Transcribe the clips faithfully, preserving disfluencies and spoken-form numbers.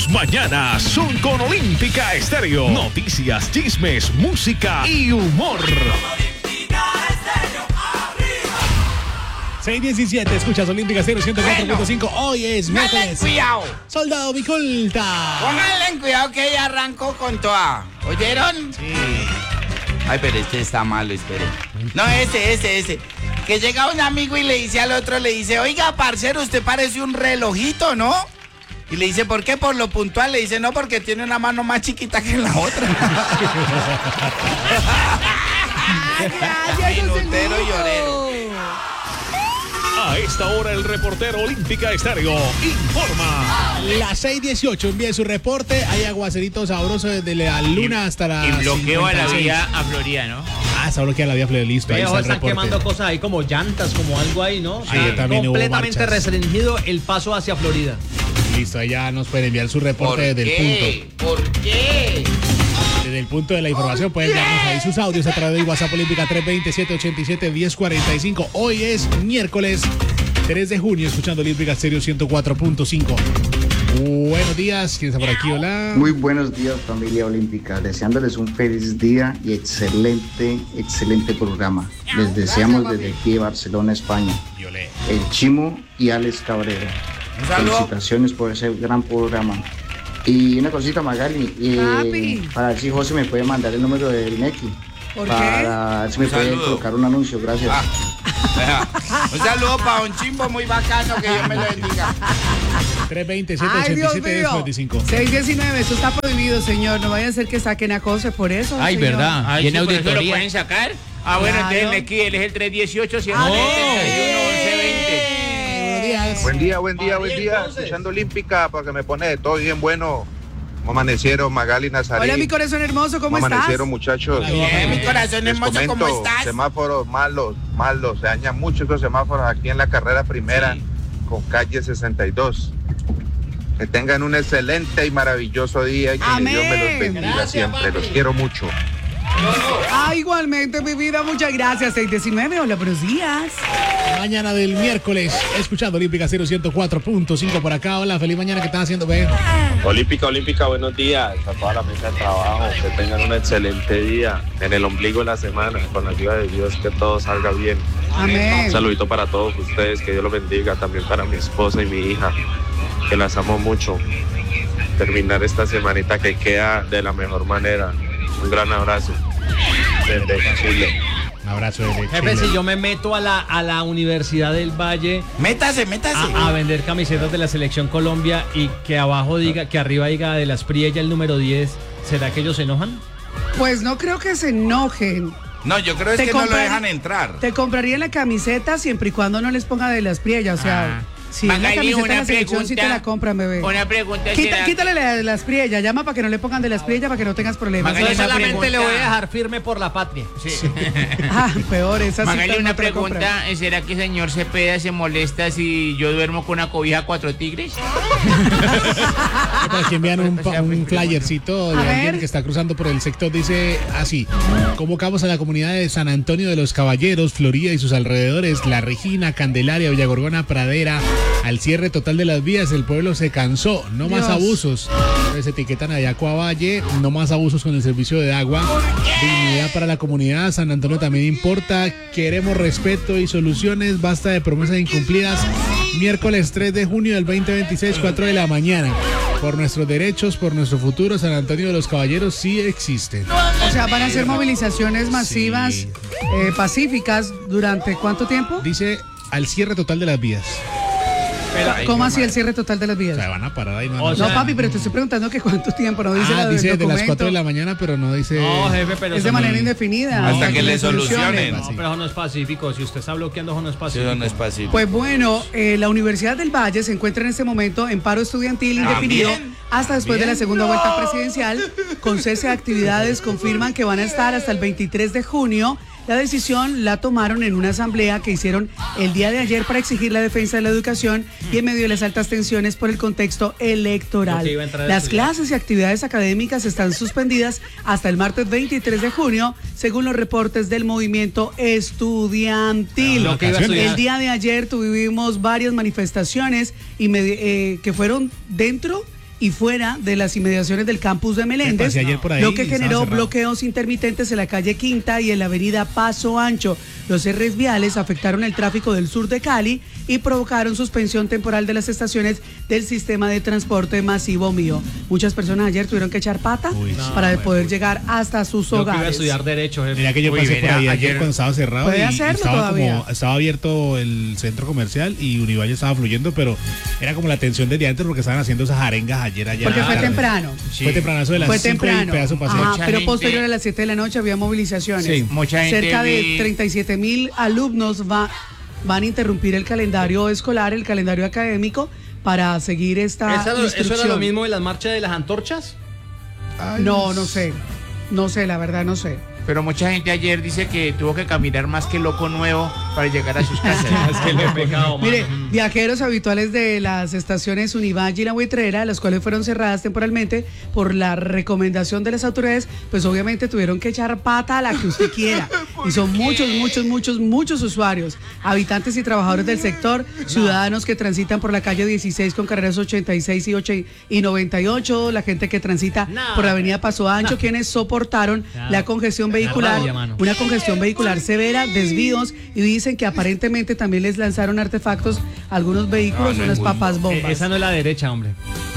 Tus mañanas son con Olímpica Estéreo. Noticias, chismes, música y humor. seis diecisiete, escuchas Olímpica Estéreo ciento cuatro punto cinco. Hoy es miércoles. Cuidado. Soldado Bicolta. Pónganle cuidado que ella arrancó con toda. ¿Oyeron? Sí. Ay, pero este está malo, espere. No, ese, ese, ese. Que llega un amigo y le dice al otro, le dice, oiga, parcero, usted parece un relojito, ¿no? Y le dice, ¿por qué? Por lo puntual. Le dice, no, porque tiene una mano más chiquita que la otra. Minutero y llorero. A esta hora el reportero Olímpica Estéreo informa. Las seis dieciocho, envíe su reporte. Hay aguacerito sabroso desde la luna hasta la Y bloqueo a la cincuenta y seis. vía a Florida, ¿no? Ah, está bloqueada la vía Florida, listo. Ahí Pero está el están reporte. quemando cosas ahí como llantas, como algo ahí, ¿no? Sí, Está también hubo completamente marchas. restringido el paso hacia Florida. Listo, ahí ya nos pueden enviar su ¿Por reporte desde el qué? punto. ¿Por qué? Desde el punto de la información pueden darnos ahí sus audios a través de WhatsApp Olímpica tres dos siete ocho siete, uno cero cuatro cinco. Hoy es miércoles tres de junio, escuchando Olímpica Estéreo ciento cuatro punto cinco. Buenos días, ¿quién está por aquí? Hola. Muy buenos días, familia olímpica. Deseándoles un feliz día y excelente, excelente programa. Les deseamos desde aquí de Barcelona, España. Violé. El Chimo y Alex Cabrera. Un saludo. Felicitaciones por ese gran programa. Y una cosita, Magali, eh, Papi. para ver si José me puede mandar el número del Neki. ¿Por Para ver si me Un puede saludo. colocar un anuncio, gracias. Ah, vea. Un saludo para un chimbo muy bacano, que Dios me lo bendiga. tres dos siete Ay, ocho Dios siete, mío. uno cero cinco. seis diecinueve, eso está prohibido, señor. No vaya a ser que saquen a José por eso. Ay, señor. ¿verdad? Ay, ¿Tiene sí, por eso lo auditoría? pueden sacar. Ah, bueno, Claro. entonces aquí él es el tres dieciocho, ciento Ah, treinta y uno, once veinte. Buenos días. Buen día, buen día, buen día. Escuchando Olímpica porque me pone de todo bien bueno. ¿Cómo amanecieron, Magali, Nazarí? Hola, mi corazón hermoso, ¿cómo estás? amanecieron, muchachos? Hola, Bien, mi corazón Les hermoso, ¿cómo comento, estás? semáforos malos, malos. Se dañan mucho esos semáforos aquí en la carrera primera Sí. con calle sesenta y dos. Que tengan un excelente y maravilloso día y que Amén. Dios me los bendiga Gracias, siempre. papi. Los quiero mucho. Ah, igualmente, mi vida, muchas gracias. seis diecinueve, hola, buenos días. Mañana del miércoles, escuchando Olímpica Estéreo ciento cuatro punto cinco por acá. Hola, feliz mañana, ¿qué están haciendo? Ve. Olímpica, Olímpica, buenos días a toda la mesa de trabajo, que tengan un excelente día en el ombligo de la semana, con la ayuda de Dios, que todo salga bien. Amén. Un saludito para todos ustedes, que Dios los bendiga, también para mi esposa y mi hija, que las amo mucho. Terminar esta semanita que queda de la mejor manera. Un gran abrazo desde Chile. Un abrazo de Jefe, si yo me meto a la, a la Universidad del Valle Métase, métase. a, a vender camisetas de la Selección Colombia y que abajo diga, que arriba diga de las Priella el número diez, ¿será que ellos se enojan? Pues no creo que se enojen. No, yo creo es Te que no lo comprar- dejan entrar. Te compraría la camiseta siempre y cuando no les ponga de las priellas. O sea, Ah. si es la Magali, camiseta de una la selección, sí te pregunta. la compran, bebé. Una pregunta Quita- será- quítale la de las priellas, llama para que no le pongan de las priellas para que no tengas problemas. Magali, Yo una solamente pregunta. le voy a dejar firme por la patria. Sí. Ah, peor, esa sí Magali, no una te la compran. pregunta, ¿será que señor Cepeda se molesta si yo duermo con una cobija cuatro tigres? Para que envían un, pa- un flyercito de A alguien ver. que está cruzando por el sector. Dice así: convocamos a la comunidad de San Antonio de los Caballeros, Florida y sus alrededores, La Regina, Candelaria, Villagorgona, Pradera, al cierre total de las vías. El pueblo se cansó, no más Dios. abusos. Entonces etiquetan a Yacuá Valle, no más abusos con el servicio de agua. Dignidad para la comunidad. San Antonio también importa. Queremos respeto y soluciones. Basta de promesas incumplidas. Miércoles tres de junio del veinte veintiséis, cuatro de la mañana. Por nuestros derechos, por nuestro futuro, San Antonio de los Caballeros sí existe. O sea, van a hacer movilizaciones masivas, Sí. eh, pacíficas, ¿durante cuánto tiempo? Dice al cierre total de las vías. ¿Cómo así el cierre total de las O vías? sea, van a parar ahí. No, O no, sea, No, papi, pero te estoy preguntando que cuánto tiempo, no dice ah, la dice del de las documento. cuatro de la mañana, pero no dice. No, jefe, pero Es eso de no- manera indefinida. Hasta que le solucionen. No, pero eso no es pacífico. Si usted está bloqueando, eso no es Sí, pacífico. no es pacífico. Pues bueno, eh, la Universidad del Valle se encuentra en este momento en paro estudiantil indefinido Bien. hasta después de la segunda vuelta presidencial. Con cese de actividades confirman que van a estar hasta el veintitrés de junio. La decisión la tomaron en una asamblea que hicieron el día de ayer para exigir la defensa de la educación y en medio de las altas tensiones por el contexto electoral. Lo que iba a entrar a Las estudiar. clases y actividades académicas están suspendidas hasta el martes veintitrés de junio, según los reportes del movimiento estudiantil. Lo que iba a estudiar. El día de ayer tuvimos varias manifestaciones y me- eh, que fueron dentro y fuera de las inmediaciones del campus de Meléndez, pasé ayer por ahí lo que y estaba generó cerrado. bloqueos intermitentes en la calle Quinta y en la avenida Paso Ancho. Los cierres viales afectaron el tráfico del sur de Cali y provocaron suspensión temporal de las estaciones del sistema de transporte masivo mío. Muchas personas ayer tuvieron que echar pata Uy, para no, poder llegar hasta sus Yo que iba a hogares. estudiar Derecho, jefe. Mira que yo Uy, pasé por verá, ahí ayer ayer- cuando estaba cerrado Puede y, y hacerlo estaba todavía. como estaba abierto el centro comercial y Univalle estaba fluyendo, pero era como la tensión desde antes porque estaban haciendo esas arengas ayer allá. Porque en la fue tarde. temprano. Fue tempranazo de las Fue cinco y temprano. pedazo pasé. Ajá, Mucha pero gente- posterior a las siete de la noche había movilizaciones. Sí. Mucha gente Cerca de vi- treinta y siete mil alumnos va, van a interrumpir el calendario escolar, el calendario académico, para seguir esta ¿Eso, eso instrucción. era lo mismo de las marchas de las antorchas? No, no sé. No sé, la verdad no sé. Pero mucha gente ayer dice que tuvo que caminar más que loco nuevo para llegar a sus casas. Es que le he pegado, mano. Mire, viajeros habituales de las estaciones Univalle y La Buitrera, las cuales fueron cerradas temporalmente por la recomendación de las autoridades, pues obviamente tuvieron que echar pata a la que usted quiera. Y son muchos, muchos, muchos, muchos usuarios, habitantes y trabajadores del sector, ciudadanos que transitan por la calle dieciséis con carreras ochenta y seis y, ocho y noventa y ocho, la gente que transita No. por la avenida Paso Ancho, quienes soportaron No. la congestión vehicular, rabia, mano. una congestión vehicular severa, desvíos, y dicen que aparentemente también les lanzaron artefactos a algunos vehículos, No, no unas es muy- papas Eh, bombas. esa no es la derecha, hombre.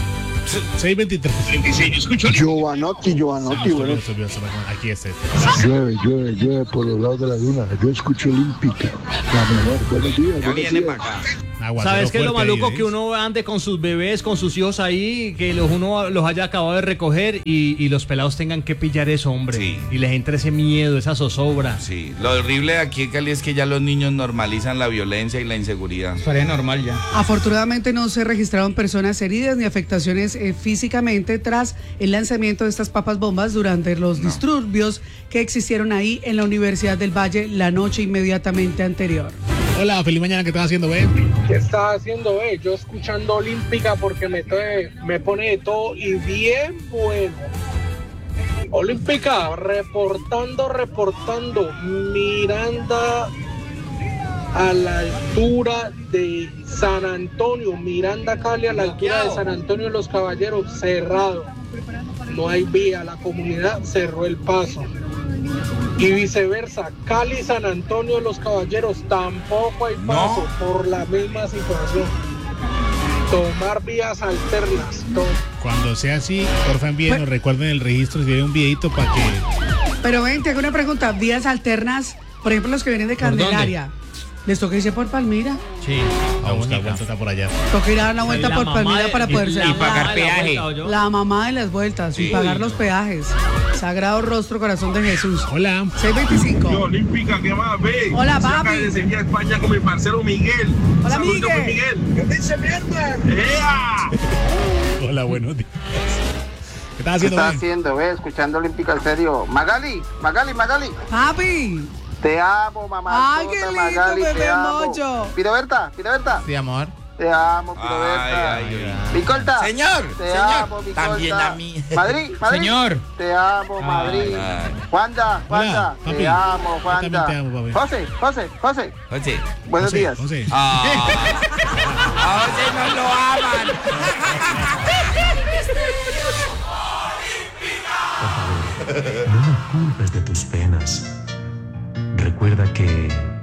seis veintitrés. Giovanotti, Giovanotti, bueno. Aquí es este. Llueve, llueve, llueve por los lados de la luna. Yo escucho Olímpica. La mejor. Buenos días, Ya buenos viene días. para acá. Aguacero ¿Sabes qué es lo fuerte ahí, maluco? ¿eh? Que uno ande con sus bebés, con sus hijos ahí, que los uno los haya acabado de recoger y, y los pelados tengan que pillar eso, hombre. Sí. Y les entre ese miedo, esa zozobra. Sí, lo horrible de aquí en Cali es que ya los niños normalizan la violencia y la inseguridad. Parece normal ya. Afortunadamente no se registraron personas heridas ni afectaciones eh, físicamente tras el lanzamiento de estas papas bombas durante los disturbios que existieron ahí en la Universidad del Valle la noche inmediatamente anterior. Hola, feliz mañana, ¿qué estás haciendo, ve? ¿Qué estás haciendo, eh? Yo escuchando Olímpica porque me, te- me pone de todo y bien bueno. Olímpica, reportando, reportando. Miranda a la altura de San Antonio. Miranda Cali a la altura de San Antonio de los Caballeros, cerrado. No hay vía, la comunidad cerró el paso. Y viceversa, Cali, San Antonio de los Caballeros, tampoco hay paso por la misma situación. Tomar vías alternas. to- Cuando sea así, porfa envíenos, recuerden el registro, si tienen un videito para que... Pero ven, te hago una pregunta. Vías alternas, por ejemplo, los que vienen de ¿Por dónde? Candelaria, ¿les toca irse por Palmira? Sí. A buscar vuelta está por allá. Toca ir a dar una vuelta La por mamá Palmira de- para poder y- ser. y pagar la peaje. vuelta, ¿o yo? La mamá de las vueltas y Sí. pagar los peajes. Sagrado Rostro, Corazón de Jesús. Hola. seis veinticinco. Olímpica, ¿qué más, ve? Hola, Yo papi. acabo de seguir a España con mi parcero Miguel. Hola, Saludito Miguel. con Miguel. ¿Qué dice mierda? ¡Ea! Hola, buenos días. ¿Qué estás ¿Qué haciendo, estás ve? haciendo, ve? Escuchando Olímpica en serio. Magali, Magali, Magali. Papi. Te amo, mamá. Ay, qué lindo, Magali, bebé te amo. mocho. Piroberta, Piroberta. Sí, amor. Te amo, Piroberta. Ay, ay, ay. Micolta. Señor, Te señor. amo, Micolta. También a mí. Madrid, Madrid. Señor. Te amo, Madrid. ay. Juanda, Juanda. papi. Te amo, Yo Juanda. también te amo, papi. José, José, José. Oye, Buenos José, días. José. ah, a José no lo aman. No me culpes de tus penas. Recuerda que